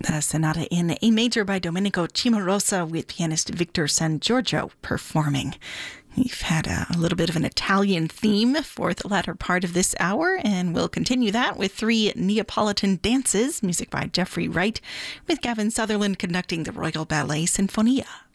A sonata in A major by Domenico Cimarosa with pianist Victor San Giorgio performing. We've had a little bit of an Italian theme for the latter part of this hour, and we'll continue that with 3 Neapolitan dances, music by Jeffrey Wright, with Gavin Sutherland conducting the Royal Ballet Sinfonia.